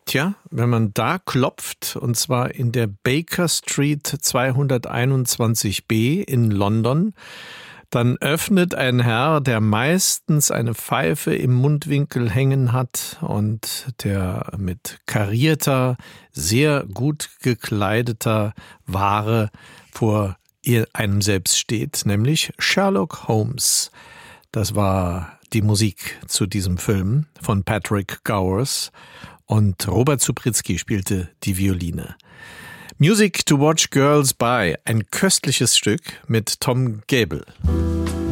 Tja, wenn man da klopft, und zwar in der Baker Street 221b in London, dann öffnet ein Herr, der meistens eine Pfeife im Mundwinkel hängen hat und der mit karierter, sehr gut gekleideter Ware vor einem selbst steht, nämlich Sherlock Holmes. Das war die Musik zu diesem Film von Patrick Gowers. Und Robert Zubritzky spielte die Violine. Music to Watch Girls By, ein köstliches Stück mit Tom Gable.